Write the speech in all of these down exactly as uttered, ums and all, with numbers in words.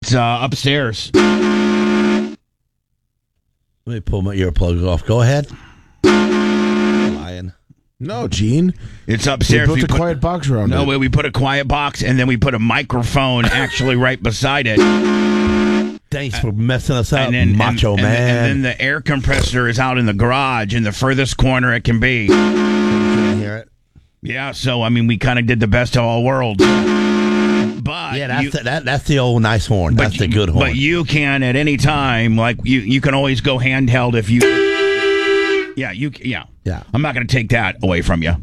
It's uh, upstairs. Let me pull my earplugs off. Go ahead. Lying. No, Gene. It's upstairs. We built we a put, quiet box around no, it. No, we put a quiet box, and then we put a microphone actually right beside it. Thanks for messing us up, and then, macho and, man. And, and then the air compressor is out in the garage in the furthest corner it can be. You can't hear it. Yeah, so, I mean, we kind of did the best of all worlds. But Yeah, that's, you, the, that, that's the old nice horn. but That's the you- good horn. But you can at any time, like, you, you can always go handheld if you... Yeah, you... Yeah. Yeah. I'm not going to take that away from you.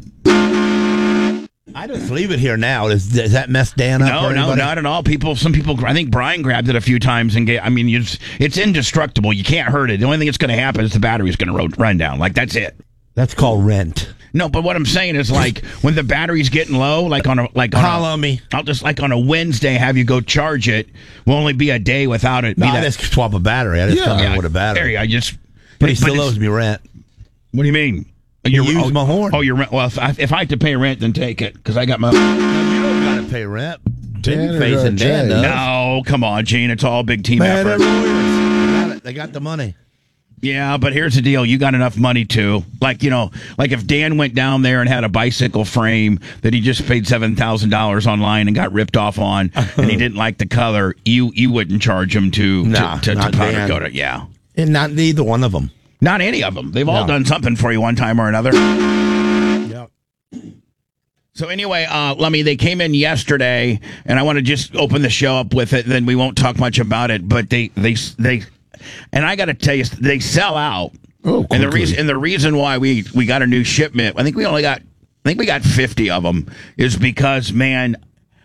I just leave it here now. Does, does that mess Dan up? No, for no, anybody? not at all. People, some people, I think Brian grabbed it a few times and gave, I mean, it's, it's indestructible. You can't hurt it. The only thing that's going to happen is the battery's going to run down. Like, that's it. That's called rent. No, but what I'm saying is, like, when the battery's getting low, like on a, like on Call a, on me. I'll just, like on a Wednesday, have you go charge it. Will only be a day without it. No, Be I that- just swap a battery. I just Yeah. come in yeah, with a battery. Harry, I just. But he but still it's- owes me rent. What do you mean? You You're- use oh, my horn. Oh, you're rent. Well, if I, if I had to pay rent, then take it because I got my. No, you don't got to pay rent. Dan or, Babyface uh, and Dan Jay? does. No, come on, Gene. It's all a big team Man, they're effort. lawyers. They got, it. They got the money. Yeah, but here's the deal. You got enough money too. Like, you know, like if Dan went down there and had a bicycle frame that he just paid seven thousand dollars online and got ripped off on and he didn't like the color, you you wouldn't charge him to, Nah, to, to, not to powder Dan. coat it. Yeah. And not neither one of them. Not any of them. They've all No. done something for you one time or another. Yep. So anyway, uh, Lummy, they came in yesterday, and I want to just open the show up with it. Then we won't talk much about it. But they, they, they, and I got to tell you, they sell out. Oh, and the quickly. reason, and the reason why we we got a new shipment, I think we only got, I think we got fifty of them, is because man,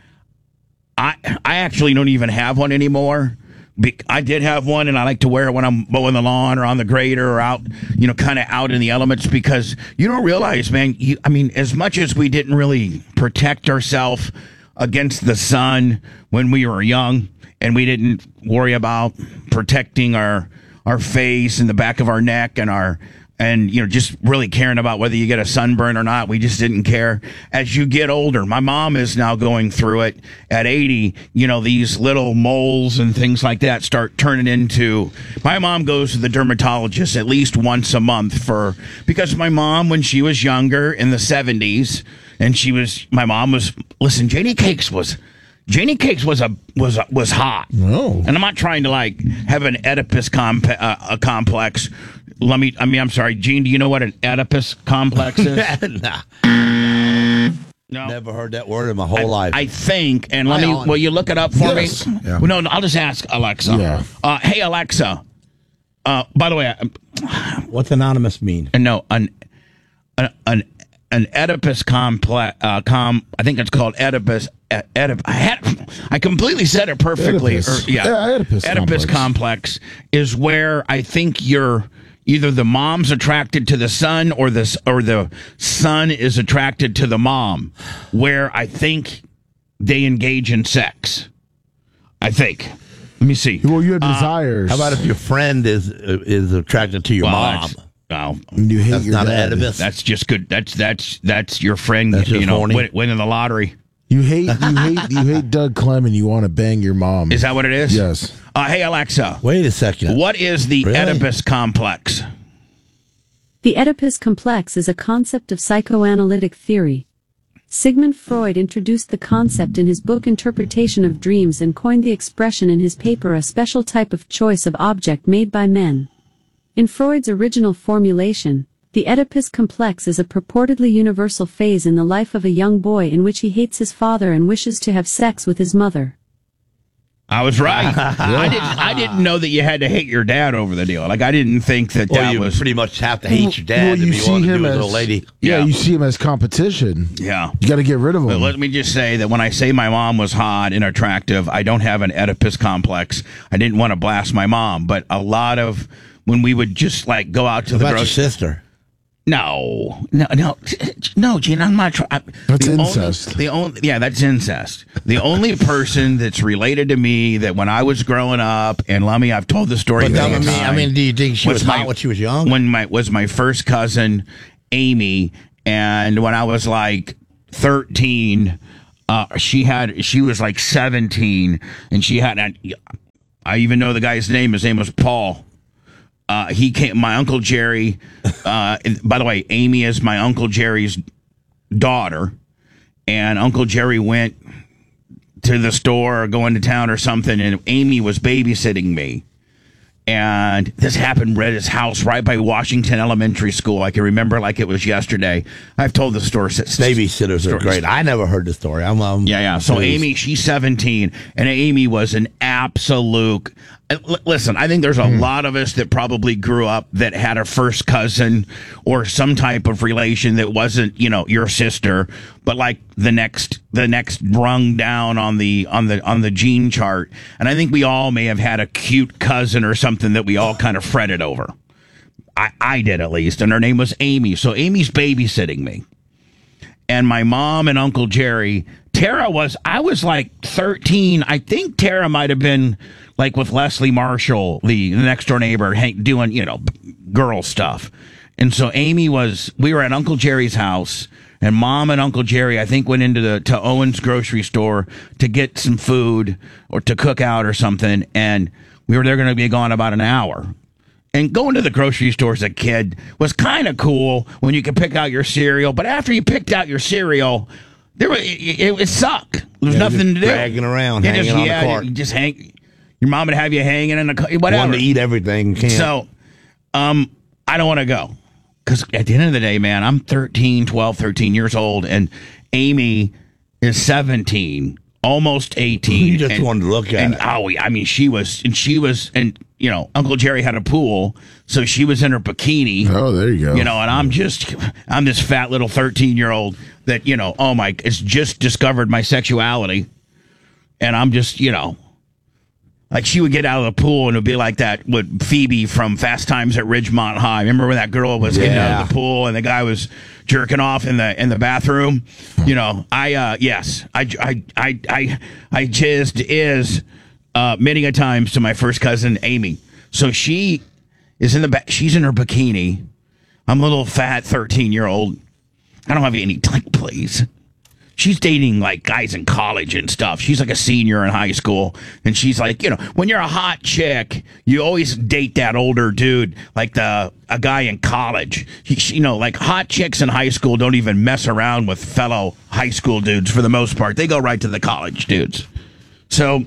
I I actually don't even have one anymore. Be- I did have one, and I like to wear it when I'm mowing the lawn or on the grader or out, you know, kind of out in the elements because you don't realize, man, you, I mean, as much as we didn't really protect ourselves against the sun when we were young and we didn't worry about protecting our our face and the back of our neck and our and you know just really caring about whether you get a sunburn or not, we just didn't care. As you get older, my mom is now going through it at eighty. You know, these little moles and things like that start turning into. My mom goes to the dermatologist at least once a month for because my mom, when she was younger in the seventies, and she was my mom was listen. Janie Cakes was. Janie Cakes was a was a, was hot. No. And I'm not trying to like have an Oedipus comp- uh, a complex. Let me. I mean, I'm sorry, Gene. Do you know what an Oedipus complex is? nah. No. Never heard that word in my whole I, life. I think, and let Hi, me. Alan. Will you look it up for Yes. me? Yeah. Well, no, no, I'll just ask Alexa. Yeah. Uh, hey, Alexa. Uh, by the way, I, What's anonymous mean? and no, an an an, an Oedipus complex. Uh, com. I think it's called Oedipus. uh, Oedip- I had. I completely said it perfectly. Oedipus. Or, yeah, Yeah, Oedipus Oedipus complex. complex is where I think you're. Either the mom's attracted to the son, or the or the son is attracted to the mom. Where I think they engage in sex. I think. Let me see. Well, you have desires. How about if your friend is uh, is attracted to your Well, mom? that's- Well, And you hate That's your not an dad. Oedipus. that's just good. That's that's that's your friend. That's you just know, horny. win, winning the lottery. You hate you hate you hate Doug Clem and you want to bang your mom. Is that what it is? Yes. Uh, hey Alexa, Wait a second. what is the Really? Oedipus complex? The Oedipus complex is a concept of psychoanalytic theory. Sigmund Freud introduced the concept in his book Interpretation of Dreams and coined the expression in his paper A Special Type of Choice of Object Made by Men. In Freud's original formulation, the Oedipus complex is a purportedly universal phase in the life of a young boy in which he hates his father and wishes to have sex with his mother. I was right. I didn't. I didn't know that you had to hate your dad over the deal. Like I didn't think that Well, that you was. pretty much have to hate your dad Well, to you be see willing to him do with as a lady. Yeah, Yeah. you see him as competition. Yeah. You got to get rid of But him. let me just say that when I say my mom was hot and attractive, I don't have an Oedipus complex. I didn't want to blast my mom, but a lot of when we would just like go out to What the about your grocery. sister? No, no, no, no, Gene. I'm not. Try- I, That's the incest. Only, the only, yeah, that's incest. The only person that's related to me that when I was growing up, and Lummy, I've told the story. But many I mean, times, I mean, do you think she was, my- hot when she was young? When my was my first cousin, Amy, and when I was like thirteen, uh, she had she was like seventeen, and she had. A, I even know the guy's name. His name was Paul. Uh, he came. My Uncle Jerry. Uh, by the way, Amy is my Uncle Jerry's daughter, and Uncle Jerry went to the store or going to town or something, and Amy was babysitting me. And this happened at his house right by Washington Elementary School. I can remember like it was yesterday. I've told the story. Babysitters are great. I never heard the story. I'm um, yeah, yeah. So Amy, she's seventeen, and Amy was an absolute. L- listen, I think there's a mm. lot of us that probably grew up that had a first cousin or some type of relation that wasn't, you know, your sister, but like the next the next rung down on the on the on the gene chart. And I think we all may have had a cute cousin or something that we all kind of fretted over. I, I did at least, and her name was Amy. So Amy's babysitting me. And my mom and Uncle Jerry, Tara was, I was like thirteen. I think Tara might have been like with Leslie Marshall, the next door neighbor, doing, you know, girl stuff. And so Amy was, we were at Uncle Jerry's house, and Mom and Uncle Jerry, I think, went into the, to Owen's grocery store to get some food or to cook out or something. And we were there going to be gone about an hour. And going to the grocery store as a kid was kind of cool when you could pick out your cereal. But after you picked out your cereal, there was, it, it, it sucked. There was yeah, nothing to do. Dragging around, you hanging just, on yeah, the cart. You just hang. Your mom would have you hanging in a car, whatever. Want to eat everything. Can't. So, um, I don't want to go. Because at the end of the day, man, I'm thirteen, twelve, thirteen years old, and Amy is seventeen, almost eighteen. You just and, wanted to look at and, it. Oh, I mean, she was, and she was, and, you know, Uncle Jerry had a pool, so she was in her bikini. Oh, there you go. You know, and I'm just, I'm this fat little thirteen-year-old that, you know, oh my, it's just discovered my sexuality, and I'm just, you know, like she would get out of the pool and it would be like that with Phoebe from Fast Times at Ridgemont High. Remember when that girl was getting Yeah. out of the pool and the guy was jerking off in the in the bathroom? You know, I uh, yes, I I I I I jizzed is uh, many a times to my first cousin Amy. So she is in the ba- she's in her bikini. I'm a little fat thirteen year old. I don't have any like please. She's dating like guys in college and stuff. She's like a senior in high school. And she's like, you know, when you're a hot chick, you always date that older dude, like the a guy in college. He, she, you know, like hot chicks in high school don't even mess around with fellow high school dudes for the most part. They go right to the college dudes. So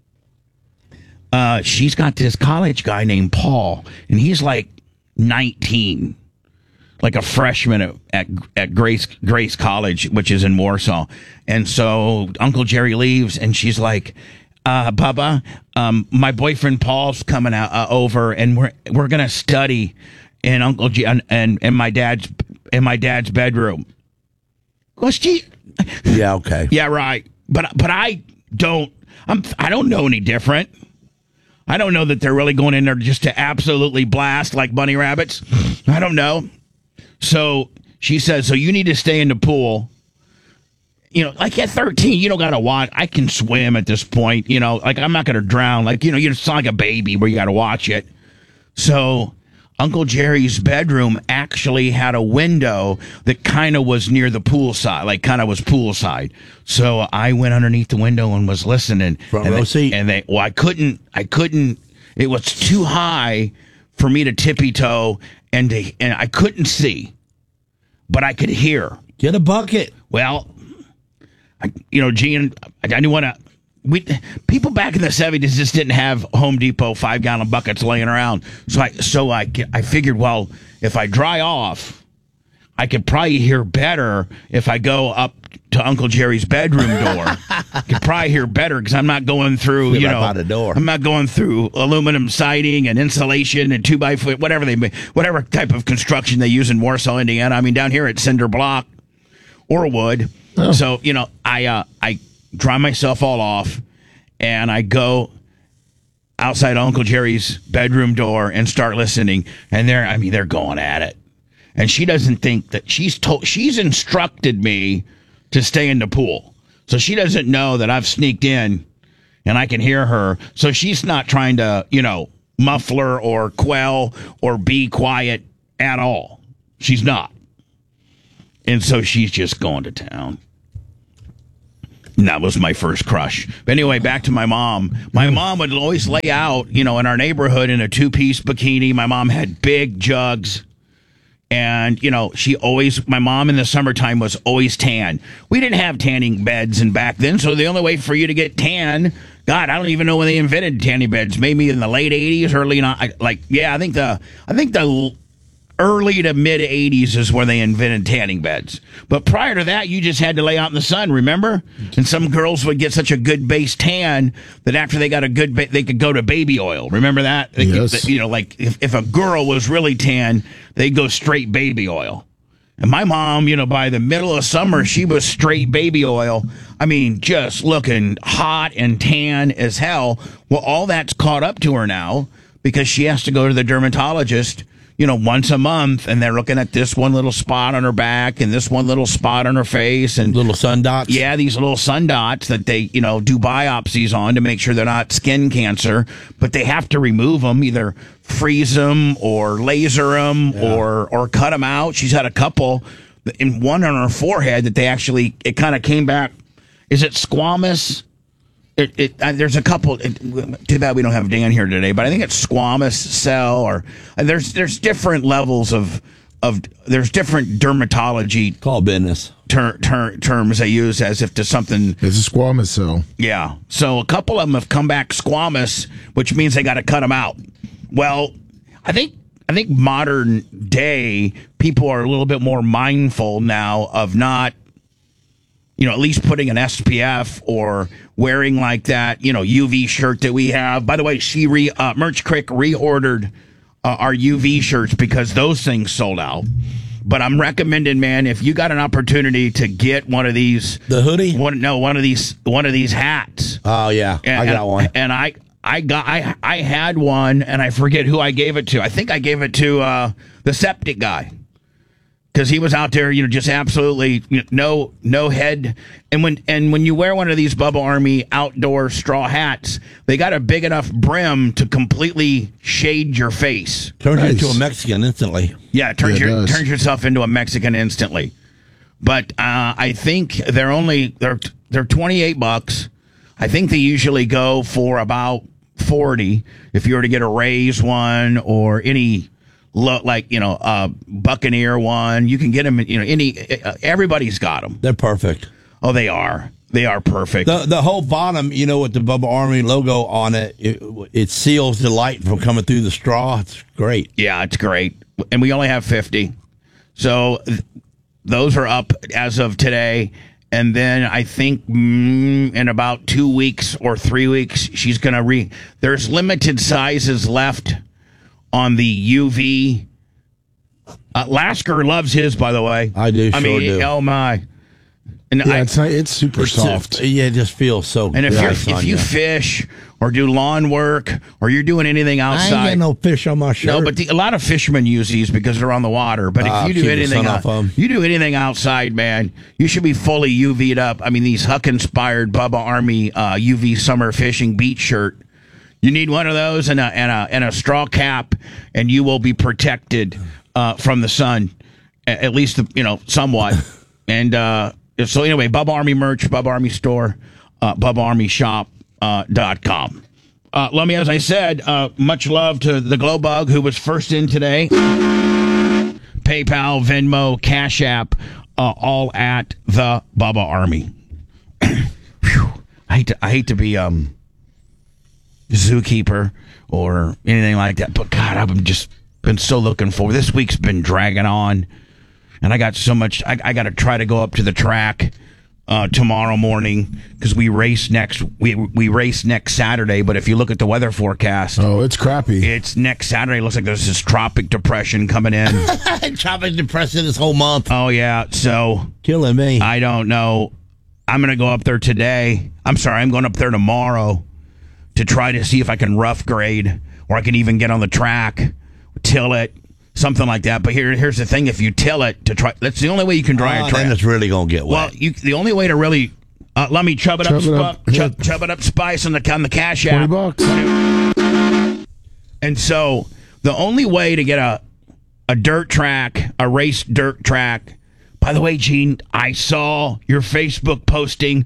uh, she's got this college guy named Paul, and he's like nineteen. Like a freshman at, at at Grace Grace College, which is in Warsaw. And so Uncle Jerry leaves, and she's like, uh, Bubba, um, my boyfriend Paul's coming out uh, over, and we're we're gonna study in Uncle G and, and and my dad's in my dad's bedroom. Well, she, yeah, okay, yeah, right. But but I don't I'm I don't know any different. I don't know that they're really going in there just to absolutely blast like bunny rabbits. I don't know. So she says, so you need to stay in the pool. You know, like at thirteen, you don't got to watch. I can swim at this point. You know, like I'm not going to drown. Like, you know, you're just like a baby where you got to watch it. So Uncle Jerry's bedroom actually had a window that kind of was near the pool side, like kind of was poolside. So I went underneath the window and was listening. Front and row they, seat. And they, well, I couldn't, I couldn't, it was too high for me to tippy toe. And, to, and I couldn't see, but I could hear. Get a bucket. Well, I, you know, Gene, I, I didn't want to. We people back in the seventies just didn't have Home Depot five gallon buckets laying around. So I so I I figured, well, if I dry off, I could probably hear better if I go up to Uncle Jerry's bedroom door. I could probably hear better because I'm not going through, Get you right know, by the door. I'm not going through aluminum siding and insulation and two by foot, whatever they, whatever type of construction they use in Warsaw, Indiana. I mean, down here it's cinder block or wood. Oh. So you know, I uh, I dry myself all off and I go outside Uncle Jerry's bedroom door and start listening. And they're, I mean, they're going at it. And she doesn't think that she's told, she's instructed me to stay in the pool. So she doesn't know that I've sneaked in and I can hear her. So she's not trying to, you know, muffler or quell or be quiet at all. She's not. And so she's just going to town. And that was my first crush. But anyway, back to my mom. My mom would always lay out, you know, in our neighborhood in a two-piece bikini. My mom had big jugs. And, you know, she always, my mom in the summertime was always tan. We didn't have tanning beds and back then, so the only way for you to get tan, God, I don't even know when they invented tanning beds. Maybe in the late eighties, early, not like, yeah, I think the, I think the early to mid eighties is where they invented tanning beds. But prior to that, you just had to lay out in the sun, remember? And some girls would get such a good base tan that after they got a good, ba- they could go to baby oil. Remember that? They Yes. could, you know, like if, if a girl was really tan, they'd go straight baby oil. And my mom, you know, by the middle of summer, she was straight baby oil. I mean, just looking hot and tan as hell. Well, all that's caught up to her now because she has to go to the dermatologist, you know, once a month, and they're looking at this one little spot on her back and this one little spot on her face and Little sun dots. yeah, these little sun dots that they, you know, do biopsies on to make sure they're not skin cancer, but they have to remove them, either freeze them or laser them Yeah. or or cut them out. She's had a couple, and one on her forehead that they actually, it kind of came back. Is it squamous? It, it uh, there's a couple. It, too bad we don't have Dan here today, but I think it's squamous cell, or and there's there's different levels of of there's different dermatology Call business. ter- ter- terms they use as if to something. It's a squamous cell. Yeah. So a couple of them have come back squamous, which means they got to cut them out. Well, I think I think modern day people are a little bit more mindful now of not, you know, at least putting an S P F or wearing like that, you know, U V shirt that we have. By the way, she re uh, Merch Crick reordered uh, our U V shirts because those things sold out. But I'm recommending, man, if you got an opportunity to get one of these, The hoodie? one no, one of these, one of these hats. Oh, yeah. And, I got one. And I, I got, I, I had one, and I forget who I gave it to. I think I gave it to uh, the septic guy. Because he was out there, you know, just absolutely you know, no no head. And when and when you wear one of these Bubba Army outdoor straw hats, they got a big enough brim to completely shade your face. Turns you Nice. into a Mexican instantly. Yeah, it turns Yeah, it your does. turns yourself into a Mexican instantly. But uh, I think they're only they're they're twenty-eight bucks. I think they usually go for about forty if you were to get a Rays one or any. Look like, you know, uh, Buccaneer one. You can get them, you know, any, uh, everybody's got them. They're perfect. Oh, they are. They are perfect. The the whole bottom, you know, with the Bubba Army logo on it, it, it seals the light from coming through the straw. It's great. Yeah, it's great. And we only have fifty. So th- those are up as of today. And then I think mm, in about two weeks or three weeks, she's going to re. There's limited sizes left on the U V. Uh, Lasker loves his, by the way. I do, I sure mean, do. oh my. And Yeah, I, it's not, it's super It's soft. just- yeah, it just feels so and if nice you're on if you you. fish or do lawn work or you're doing anything I ain't outside, got no fish on my shirt. no, but the, a lot of fishermen use these because they're on the water. But Ah, if you do keep the anything, sun out- off 'em. you do anything outside, man, you should be fully U V'd up. I mean, these Huck-inspired Bubba Army uh, U V summer fishing beach shirt. You need one of those and a and a and a straw cap, and you will be protected uh, from the sun, a- at least you know somewhat. And uh, so anyway, Bubba Army merch, Bubba Army store, uh, Bubba Army shop uh, dot com. Uh, let me, as I said, uh, much love to the Glow Bug who was first in today. PayPal, Venmo, Cash App, uh, all at the Bubba Army. Phew. I hate to I hate to be um. zookeeper or anything like that, but God, I've just been so looking forward. This week's been dragging on, and I got so much. I, I got to try to go up to the track uh, tomorrow morning because we race next. We we race next Saturday, but if you look at the weather forecast, Oh, it's crappy. it's next Saturday. It looks like there's this tropic depression coming in. Tropic depression this whole month. Oh yeah, so Killing me. I don't know. I'm gonna go up there today. I'm sorry, I'm going up there tomorrow to try to see if I can rough grade or I can even get on the track, till it, something like that. But here, here's the thing: if you till it to try, that's the only way you can dry Oh, a track. then it's really going to get Well, wet. you, the only way to really uh, let me chub it Chub up, it up. sp- Yeah. chub, chub it up, spice on the on the cash twenty app. bucks. And so the only way to get a a dirt track, a race dirt track. By the way, Gene, I saw your Facebook posting.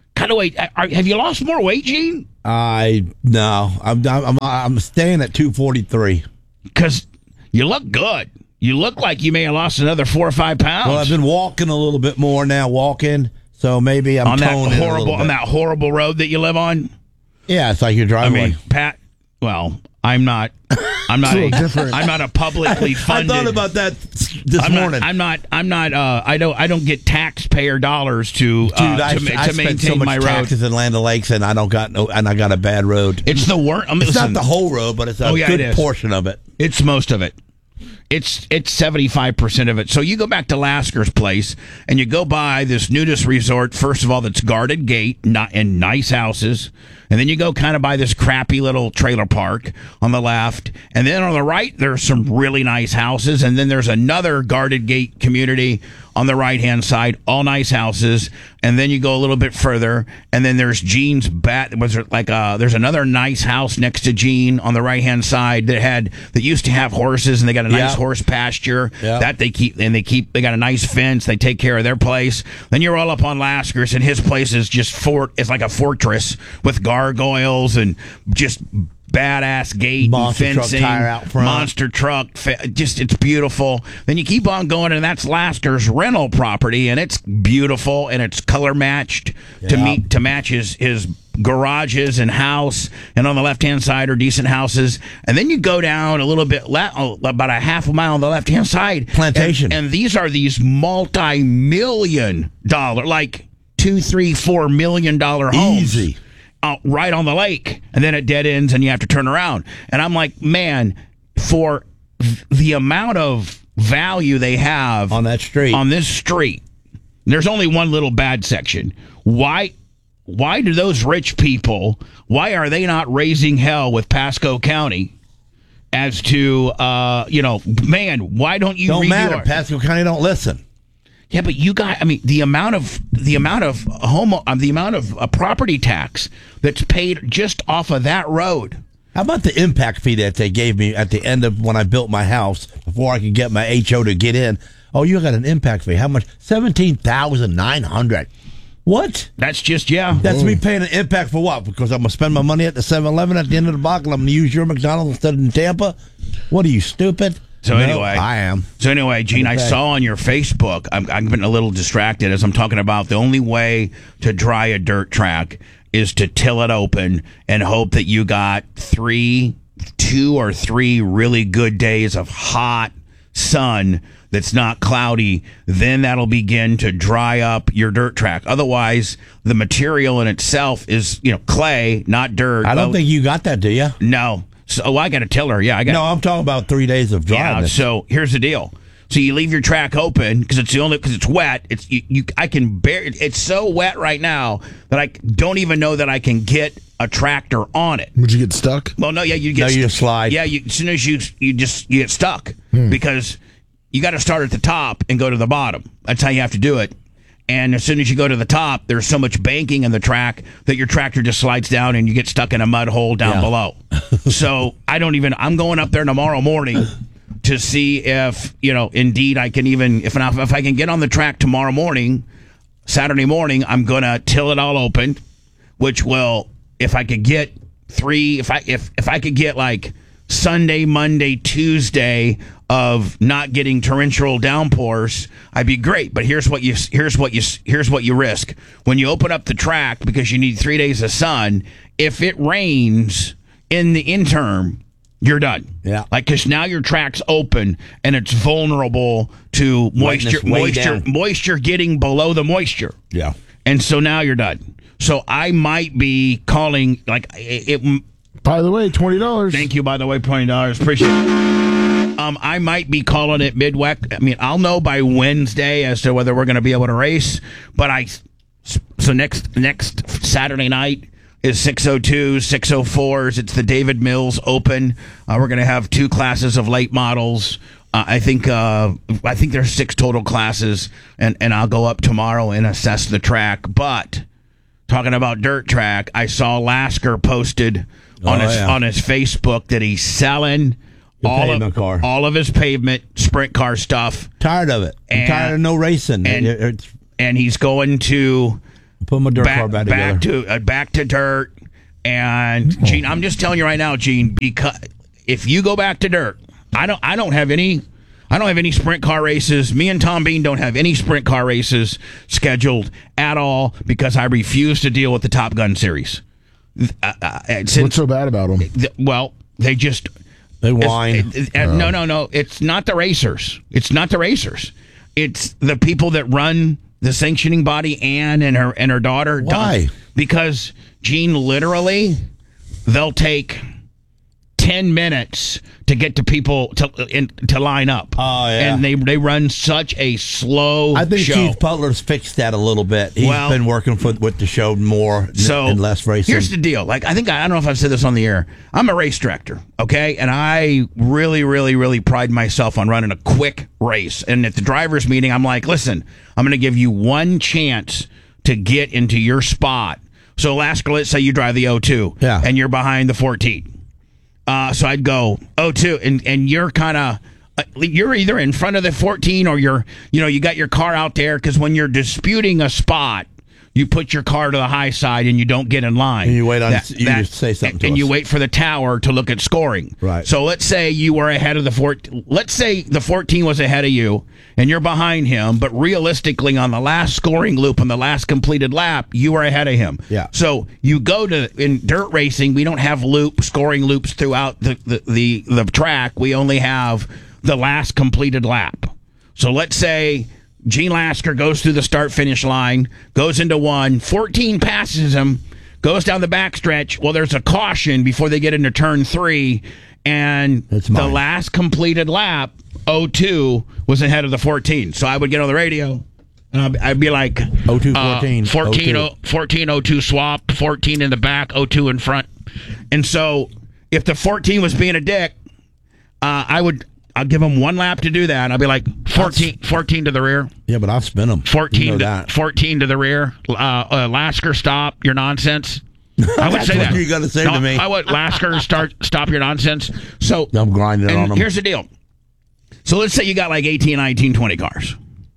Kind of weight. Are, have you lost more weight, Gene? I no, I'm I'm I'm staying at two forty-three. Because you look good. You look like you may have lost another four or five pounds. Well, I've been walking a little bit more now, walking. So maybe I'm on that toning horrible a on that horrible road that you live on. Yeah, it's like your I driveway. mean, Pat. Well, I'm not. I'm not. a, different. I'm not a publicly funded. I thought about that this I'm morning. Not, I'm not. I'm not. Uh, I don't. I don't get taxpayer dollars to Dude, uh, I, to, ma- I to spent maintain so much my road. taxes in Land O'Lakes, and I don't got no, and I got a bad road. It's the worst. I mean, It's listen, not the whole road, but it's a Oh, yeah, good it is. portion of it. It's most of it. It's it's seventy-five percent of it. So you go back to Lasker's place and you go by this nudist resort, first of all, that's guarded gate, not and nice houses. And then you go kind of by this crappy little trailer park on the left. And then on the right, there's some really nice houses. And then there's another guarded gate community on the right-hand side, all nice houses. And then you go a little bit further, and then there's Gene's bat. Was there like uh there's another nice house next to Gene on the right-hand side that had that used to have horses, and they got a nice Yeah. horse pasture Yeah. that they keep, and they keep they got a nice fence. They take care of their place. Then you're all up on Lasker's, and his place is just fort. It's like a fortress with gargoyles and just badass gate Monster and truck fencing, tire out front. monster truck. Fa- just it's beautiful. Then you keep on going, and that's Lasker's rental property, and it's beautiful and it's color matched to Yeah. meet to match his his garages and house. And on the left hand side are decent houses. And then you go down a little bit, le- oh, about a half a mile on the left hand side, Plantation. and, and these are these multi million dollar, like two, three, four million dollar homes. Easy. Uh, right on the lake, and then it dead ends and you have to turn around. And I'm like, man, for th- the amount of value they have On that street. on this street, there's only one little bad section. Why why do those rich people, why are they not raising hell with Pasco County as to uh you know, man, why don't you Don't read matter. your- Pasco County don't listen. yeah, but you got, I mean, the amount of, the amount of homo, uh, the amount of uh, property tax that's paid just off of that road. How about the impact fee that they gave me at the end of when I built my house before I could get my H O to get in? Oh, you got an impact fee. How much? seventeen thousand nine hundred dollars. What? That's just, yeah. That's me paying an impact for what? Because I'm going to spend my money at the seven eleven at the end of the block and I'm going to use your McDonald's instead of in Tampa? What are you, stupid? So No, anyway, I am. So anyway, Gene, I Okay. saw on your Facebook, I'm, I've been a little distracted as I'm talking about the only way to dry a dirt track is to till it open and hope that you got three, two or three really good days of hot sun that's not cloudy. Then that'll begin to dry up your dirt track. Otherwise, the material in itself is, you know, clay, not dirt. I don't Oh, think you got that, do you? no. So oh, I got a tiller. Yeah, I got. No, I'm talking about three days of Yeah, dryness. so here's the deal. So you leave your track open because it's the only because it's wet. It's you, you. I can bear. It's so wet right now that I don't even know that I can get a tractor on it. Would you get stuck? Well, no, yeah, you get No, you just slide. Yeah, you, as soon as you you just you get stuck because you got to start at the top and go to the bottom. That's how you have to do it. And as soon as you go to the top, there's so much banking in the track that your tractor just slides down and you get stuck in a mud hole down Yeah. below. So I don't even, I'm going up there tomorrow morning to see if, you know, indeed I can even, if, not, if I can get on the track tomorrow morning, Saturday morning, I'm going to till it all open, which will, if I could get three, if I, if, if I could get like Sunday, Monday, Tuesday of not getting torrential downpours, I'd be great. But here's what you here's what you here's what you risk when you open up the track because you need three days of sun. If it rains in the interim, you're done. Yeah. like because now your track's open and it's vulnerable to moisture, Wetness way moisture, down. moisture getting below the moisture. Yeah. And so now you're done. So I might be calling like it. it By the way, twenty dollars. Thank you, by the way, twenty dollars. Appreciate it. Um, I might be calling it midweek. I mean, I'll know by Wednesday as to whether we're going to be able to race. But I, so next next Saturday night is six oh two, six oh fours. It's the David Mills Open. Uh, we're going to have two classes of late models. Uh, I think uh, I think there's six total classes, and, and I'll go up tomorrow and assess the track. But talking about dirt track, I saw Lasker posted on Oh, his yeah. on his Facebook that he's selling The all pavement of car. all of his pavement sprint car stuff, Tired of it. I'm And- tired of no racing. and- It- it's and he's going to put my dirt back, car back back together. to uh, back to dirt. And Gene, I'm just telling you right now, Gene, because if you go back to dirt, I don't I don't have any I don't have any sprint car races. Me and Tom Bean don't have any sprint car races scheduled at all because I refuse to deal with the Top Gun series. Uh, uh, since, What's so bad about them? th- well, they just They whine. It's- it- it- No, no, no. It's not the racers. It's not the racers. It's the people that run the sanctioning body, Ann and her and her daughter. Why? Don. Because Gene, literally, they'll take ten minutes to get to people to in, to line up. Oh, yeah. And they they run such a slow I think show. Keith Butler's fixed that a little bit. He's Well- been working for, with the show more n- So and less racing. here's the deal. Like I think I don't know if I've said this on the air. I'm a race director, okay, and I really, really, really pride myself on running a quick race. And at the drivers' meeting, I'm like, listen, I'm going to give you one chance to get into your spot. So, Lasker, let's say you drive the oh two, Yeah. and you're behind the fourteen. Uh, so I'd go oh two, and and you're kind of. You're either in front of the fourteen or you're, you know, you got your car out there because when you're disputing a spot, you put your car to the high side and you don't get in line. And you wait on- you just say something and, to and us. you wait for the tower to look at scoring. Right. So let's say you were ahead of the fourteen. Let's say the fourteen was ahead of you and you're behind him, but realistically on the last scoring loop on the last completed lap, you were ahead of him. Yeah. So you go to in dirt racing, we don't have loop scoring loops throughout the the the, the track. We only have the last completed lap. So let's say Gene Lasker goes through the start-finish line, goes into one, fourteen passes him, goes down the backstretch. Well, there's a caution before they get into turn three, and That's the mine. last completed lap, oh two, was ahead of the fourteen. So I would get on the radio, and I'd, I'd be like, oh two, uh, fourteen, fourteen, oh oh, fourteen, oh two swap, fourteen in the back, oh two in front. And so if the fourteen was being a dick, uh, I would... I'll give them one lap to do that. I'll be like fourteen, fourteen to the rear, Yeah, but I'll spin them. fourteen, You know to, that. fourteen to the rear. Uh, uh, Lasker, stop your nonsense. I would That's say what that. you gotta say No, to me. I would Lasker, start, stop your nonsense. So I'm grinding and on them. here's the deal. So let's say you got like eighteen, nineteen, twenty cars.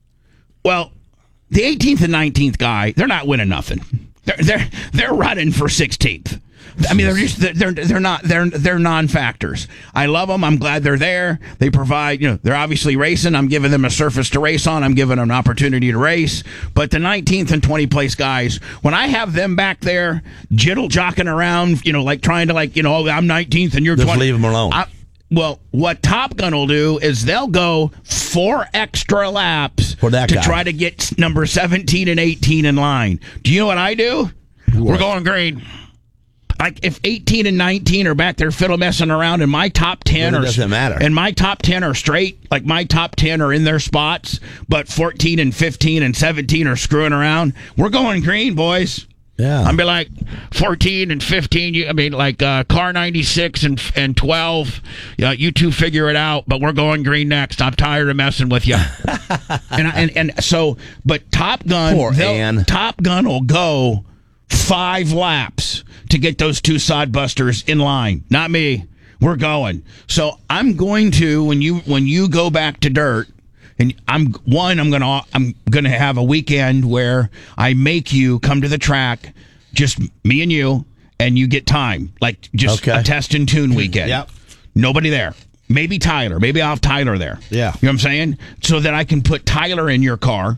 Well, the eighteenth and nineteenth guy, they're not winning nothing. They're they're they're running for sixteenth. I mean, they're just they're they're not they're they're non-factors. I love them. I'm glad they're there. They provide, you know, they're obviously racing. I'm giving them a surface to race on. I'm giving them an opportunity to race. But the nineteenth and twentieth place guys, when I have them back there, jiddle jocking around, you know, like trying to like, you know, oh, I'm nineteenth and you're Just twentieth. leave 'em alone. I, well, what Top Gun will do is they'll go four extra laps For that to guy. try to get number seventeen and eighteen in line. Do you know what I do? We're going green. Like if eighteen and nineteen are back there fiddle messing around, and my top ten Well, it are doesn't matter. and my top ten are straight. Like my top ten are in their spots, but fourteen and fifteen and seventeen are screwing around. We're going green, boys. Yeah. I'm be like fourteen and fifteen. You, I mean, like uh, car ninety-six and and twelve. Yeah, you two figure it out. But we're going green next. I'm tired of messing with you. and, I, and and so, but Top Gun, Poor they'll- Ann. Top Gun will go five laps to get those two sodbusters in line. Not me. We're going. So I'm going to when you when you go back to dirt. And I'm one. I'm gonna. I'm gonna have a weekend where I make you come to the track, just me and you, and you get time, like just Okay. a test and tune weekend. Yep. Nobody there. Maybe Tyler. Maybe I'll have Tyler there. Yeah. You know what I'm saying? So that I can put Tyler in your car,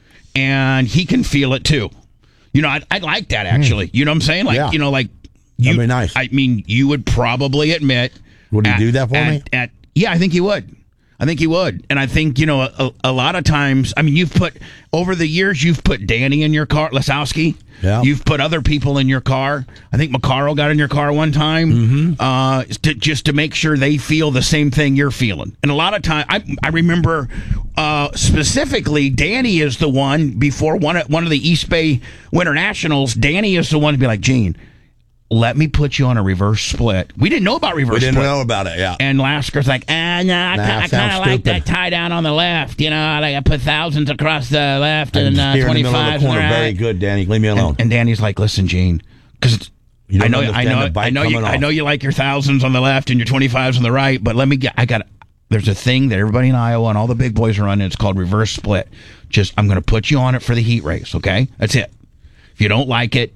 and he can feel it too. You know, I'd, I'd like that actually. You know what I'm saying? Like, Yeah. you know, like you. That'd be nice. I mean, you would probably admit. Would you at- do that for at- me? At yeah, I think you would. I think he would. And I think, you know, a, a lot of times, I mean, you've put, over the years, you've put Danny in your car, Lasowski. Yeah. You've put other people in your car. I think McCarroll got in your car one time, mm-hmm. uh, to, just to make sure they feel the same thing you're feeling. And a lot of time, I, I remember uh, specifically, Danny is the one, before one, of- one of the East Bay Winter Nationals, Danny is the one to be like, Gene, let me put you on a reverse split. We didn't know about reverse We didn't split. know about it, yeah. And Lasker's like, ah, no, I, Nah, ki- I kind sounds of like stupid. that tie down on the left. You know, like I put thousands across the left and, And uh, steer in the middle of twenty-fives the on the corner. Very right. good, Danny. Leave me alone. And, and Danny's like, listen, Gene, because You don't I know, I understand know, the I bike know, you, coming I off. know you like your thousands on the left and your twenty-fives on the right. But let me get, I got. There's a thing that everybody in Iowa and all the big boys are running. It's called reverse split. Just, I'm going to put you on it for the heat race. Okay, that's it. If you don't like it,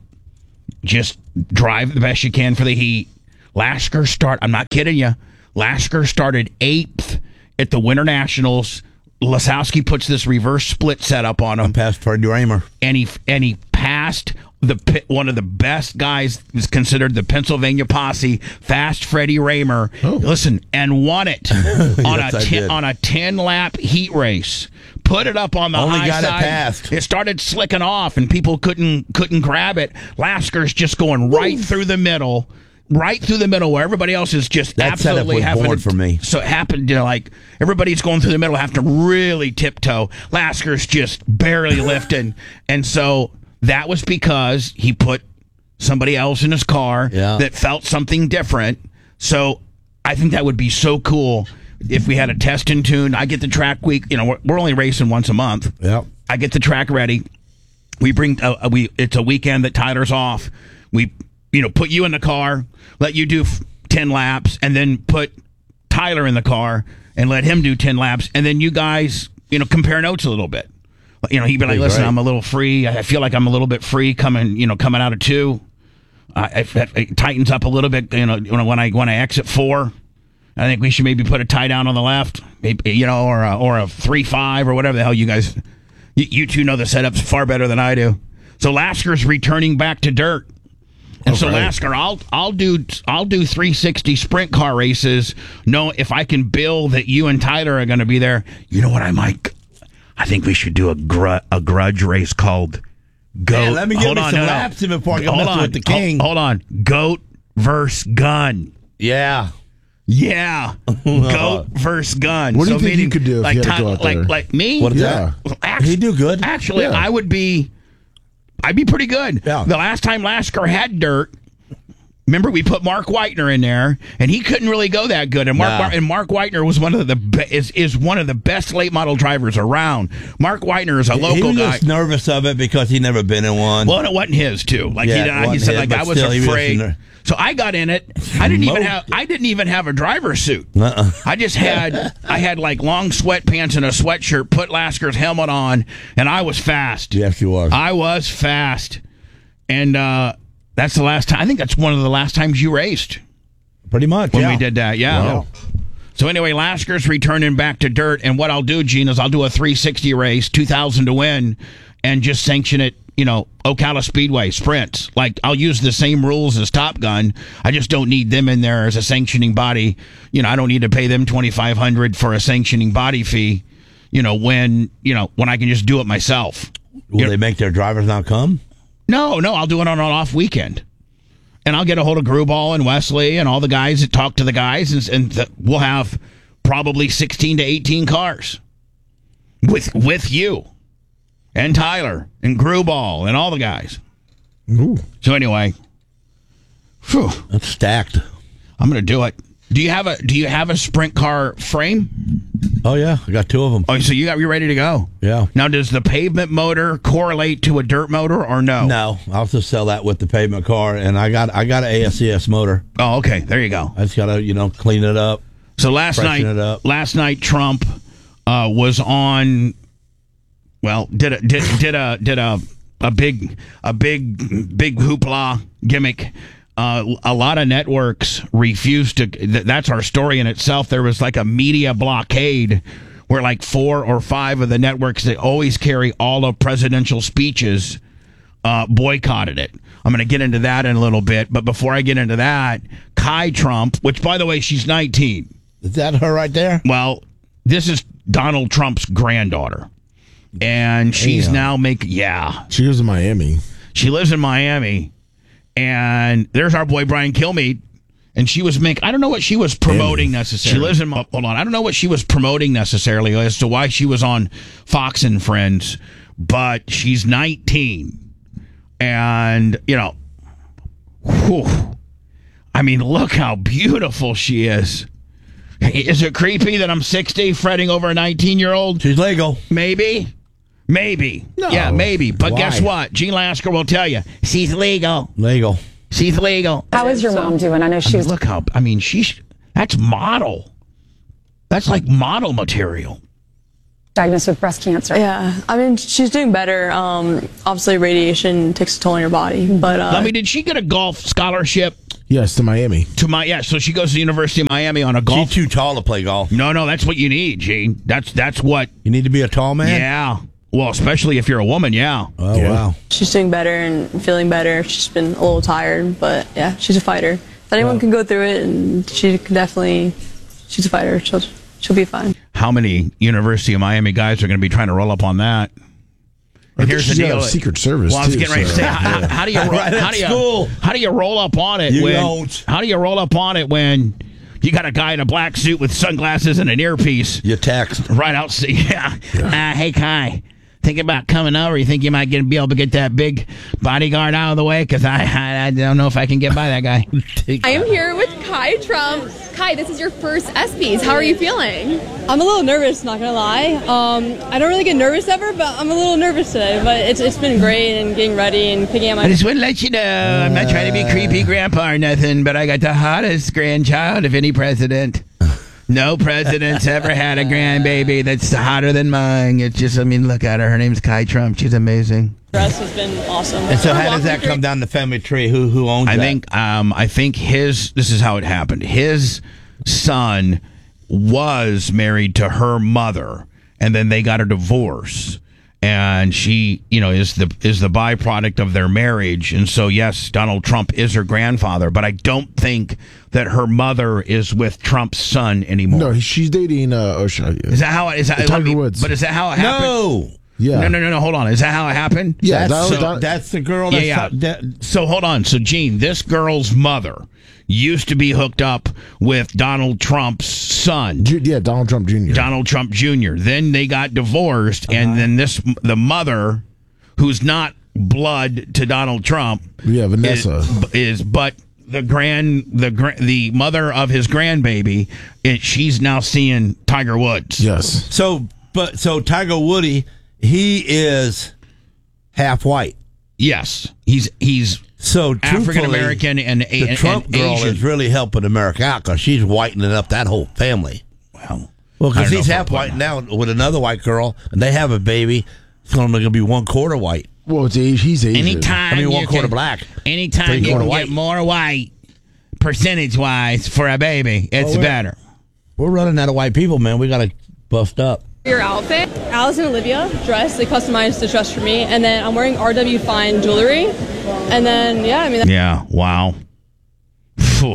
just drive the best you can for the heat. Lasker start. I'm not kidding you. Lasker started eighth at the Winter Nationals. Lasowski puts this reverse split setup on him. I'm past Freddie Raymer. And he, and he passed the one of the best guys, is considered the Pennsylvania Posse, Fast Freddie Raymer. Oh. Listen, and won it on Yes, I a ten, did. on a ten lap heat race. Put it up on the Only high got it side. past. It started slicking off, and people couldn't couldn't grab it. Lasker's just going right through the middle. Right through the middle, where everybody else is just That setup absolutely was having born to, for me. So it happened, you know, like everybody's going through the middle, have to really tiptoe. Lasker's just barely lifting, and so that was because he put somebody else in his car Yeah. that felt something different. So I think that would be so cool if we had a test and tune. I get the track week. You know, we're, we're only racing once a month. Yep. I get the track ready. We bring uh, we. It's a weekend that Tyler's off. We, you know, put you in the car, let you do f- ten laps, and then put Tyler in the car and let him do ten laps, and then you guys, you know, compare notes a little bit. You know, he'd be like, Pretty "Listen, great. I'm a little free. I feel like I'm a little bit free coming, you know, coming out of two. Uh, it, it tightens up a little bit, you know, when I when I exit four. I think we should maybe put a tie down on the left, maybe, you know, or a, or a three five or whatever the hell you guys. You, you two know the setups far better than I do. So Lasker's returning back to dirt. And so, right. Lasker, I'll I'll do I'll do three sixty sprint car races. No, if I can bill that you and Tyler are going to be there. You know what I might? I think we should do a gr- a grudge race called Goat. Man, let me give hold me on, some no, no. laps in before I go Hold mess on, with the king. Hold, hold on, Goat versus Gun. Yeah. Yeah, Goat versus Gun. What do you think meaning, you could do if like, you had to Ty- go out like there? like me? What is Yeah. that? Actually, He'd do good. Actually, Yeah. I would be. I'd be pretty good. Yeah. The last time Lasker had dirt, remember we put Mark Whitener in there, and he couldn't really go that good. And Mark Nah. Mar- and Mark Whitener was one of the be- is is one of the best late model drivers around. Mark Whitener is a he local was guy. just nervous of it because he never been in one. Well, and it wasn't his too. Like Yeah, he, it he wasn't said, his, like but I was still, he was afraid. ner- So I got in it. I didn't even Smoked. have. I didn't even have a driver's suit. Uh-uh. I just had. I had like long sweatpants and a sweatshirt. Put Lasker's helmet on, and I was fast. Yes, you was. I was fast, and uh, that's the last time. I think that's one of the last times you raced Pretty much. when yeah. we did that. Yeah. Wow. So anyway, Lasker's returning back to dirt, and what I'll do, Gene, is I'll do a three sixty race, two thousand to win, and just sanction it. You know, Ocala Speedway sprints. Like I'll use the same rules as Top Gun. I just don't need them in there as a sanctioning body. You know, I don't need to pay them twenty five hundred for a sanctioning body fee. You know, when you know when I can just do it myself. Will You know- they make their drivers not come? No, no, I'll do it on an off weekend. And I'll get a hold of Gruball and Wesley and all the guys that talk to the guys, and, and the, we'll have probably sixteen to eighteen cars with with you and Tyler and Gruball and all the guys. Ooh. So anyway, phew, That's stacked. I'm going to do it. Do you have a Do you have a sprint car frame? Oh, yeah. I got two of them. Oh, so you got you ready to go? Yeah. Now, does the pavement motor correlate to a dirt motor or no? No, I'll just sell that with the pavement car, and I got I got an A S C S motor. Oh, okay. There you go. I just gotta you know clean it up. So last night, Freshen it up. last night Trump uh, was on. Well, did a did did a did a a big a big big hoopla gimmick. Uh, a lot of networks refused to. Th- that's our story in itself. There was like a media blockade where like four or five of the networks that always carry all of presidential speeches uh, boycotted it. I'm going to get into that in a little bit, but before I get into that, Kai Trump, which by the way, she's nineteen. Is that her right there? Well, this is Donald Trump's granddaughter. And she's Damn. now making, yeah, She lives in Miami. she lives in Miami. And there's our boy Brian Kilmeade. And she was making, I don't know what she was promoting necessarily. She lives in, hold on, I don't know what she was promoting necessarily as to why she was on Fox and Friends, but she's nineteen. And, you know, whew, I mean, look how beautiful she is. Is it creepy that I'm sixty fretting over a nineteen-year-old? She's legal. Maybe. Maybe. No. Yeah, maybe. But Why? guess what? Gene Lasker will tell you. She's legal. Legal. She's legal. How is your mom doing? I know I she mean, was. look how, I mean, she's, that's model. That's like model material. diagnosed with breast cancer. Yeah, I mean, she's doing better. Um, obviously, radiation takes a toll on your body, but uh, I mean, did she get a golf scholarship Yes, to Miami. to my? Yeah, so she goes to the University of Miami on a golf. She's too tall to play golf. No, no, that's what you need, Gene. That's that's what. You need to be a tall man? Yeah. Well, especially if you're a woman. Yeah. Oh, Yeah. wow. she's doing better and feeling better. She's been a little tired, but yeah, she's a fighter. If anyone Wow. can go through it, and she can definitely, she's a fighter. She'll she'll be fine. How many University of Miami guys are going to be trying to roll up on that? I And think here's the she's got deal. a Secret Service, Well, I was too, getting ready to so, say, how, yeah. how do you roll, Right at how do you school. how do you roll up on it You when don't. how do you roll up on it when you got a guy in a black suit with sunglasses and an earpiece You text. right out? Yeah. Uh, hey, Kai. Thinking about coming over? You think you might get be able to get that big bodyguard out of the way? Because I, I I don't know if I can get by that guy. I am here with Kai Trump. Kai, this is your first ESPYs. How are you feeling? I'm a little nervous, not gonna lie. Um, I don't really get nervous ever, but I'm a little nervous today. But it's it's been great and getting ready and picking out I my. just want to let you know, I'm not trying to be creepy grandpa or nothing, but I got the hottest grandchild of any president. No president's ever had a grandbaby that's hotter than mine. It's just, I mean, look at her. Her name's Kai Trump. She's amazing. Dress has been awesome. And so, Her how does walking that through- come down the family tree? Who who owns I that? think, um, I think his. This is how it happened. His son was married to her mother, and then they got a divorce. And she, you know, is the is the byproduct of their marriage. And so, yes, Donald Trump is her grandfather, but I don't think that her mother is with Trump's son anymore. No, she's dating uh, Osha. Is that how it is? That, Tiger let me- Woods. But is that how it happened? No. Yeah. No, no, no, no. Hold on. Is that how it happened? Yeah, That's, that- so, that- that's the girl. Yeah, That's yeah. that- So hold on. So Gene, this girl's mother used to be hooked up with Donald Trump's son, Ju- yeah, Donald Trump Junior Donald Trump Junior Then they got divorced, and then this the mother, who's not blood to Donald Trump, Yeah, Vanessa. is, is but the grand the gra- the mother of his grandbaby. It, she's now seeing Tiger Woods. Yes. so, but so Tiger Woody, he is half white. Yes, he's he's So African truthfully, American and, the and, Trump and girl Asian. is really helping America out because she's whitening up that whole family. Well, Well, I because don't know he's if half I'll white put- now with another white girl, and they have a baby. It's only going to be one quarter white. Well, it's age. He's Asian. Anytime I mean, one you quarter can- black. Anytime Three you quarter can white. get more white, percentage wise, for a baby, it's Oh, yeah. better. We're running out of white people, man. We got to bust up. Your outfit? Alice and Olivia dress. They customized the dress for me, and then I'm wearing R W Fine jewelry, and then yeah, I mean. Yeah. Wow. Phew.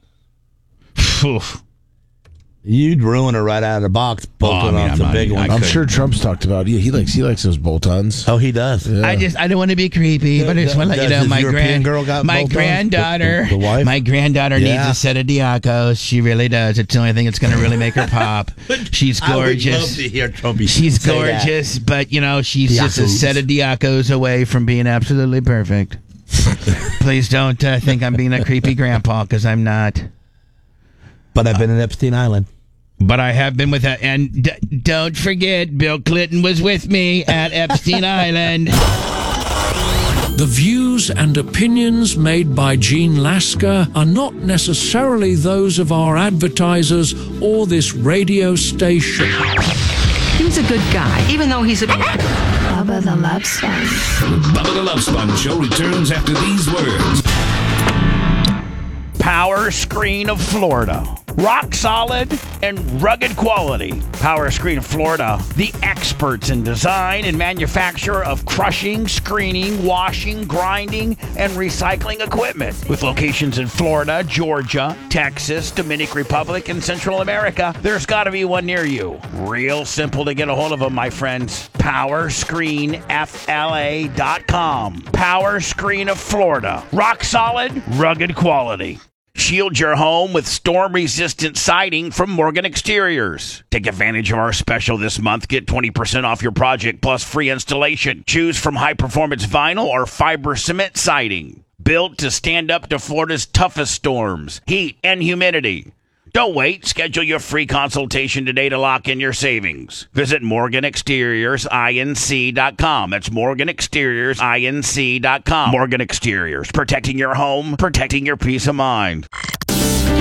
Phew. You'd ruin her right out of the box, bolting I mean, on I'm some not- big I ones. I'm couldn't. sure Trump's talked about. Yeah, he likes he likes those bolt-ons. Oh, he does. Yeah. I just I don't want to be creepy, but I just want to let you Does know his my European grand girl got my bolt-ons? granddaughter The- the wife? my granddaughter Yeah. needs a set of Diacos. She really does. It's the only thing that's going to really make her pop. She's I would love gorgeous. to hear Trumpy She's say that. gorgeous, but you know she's just a Diacos. set of Diacos away from being absolutely perfect. Please don't uh, think I'm being a creepy grandpa, because I'm not. But I've been in Epstein Island. But I have been with that, and d- don't forget, Bill Clinton was with me at Epstein Island. The views and opinions made by Gene Lasker are not necessarily those of our advertisers or this radio station. He was a good guy, even though he's a... Bubba the Love Sponge. Bubba the Love Sponge Show returns after these words. Power Screen of Florida. Rock solid and rugged quality. Power Screen of Florida, the experts in design and manufacture of crushing, screening, washing, grinding, and recycling equipment. With locations in Florida, Georgia, Texas, Dominican Republic, and Central America, there's got to be one near you. Real simple to get a hold of them, my friends. power screen f l a dot com. Power Screen of Florida. Rock solid, rugged quality. Shield your home with storm-resistant siding from Morgan Exteriors. Take advantage of our special this month. Get twenty percent off your project plus free installation. Choose from high-performance vinyl or fiber cement siding. Built to stand up to Florida's toughest storms, heat, and humidity. Don't wait. Schedule your free consultation today to lock in your savings. Visit Morgan Exteriors Inc dot com. That's Morgan Exteriors Inc dot com. Morgan Exteriors, protecting your home, protecting your peace of mind.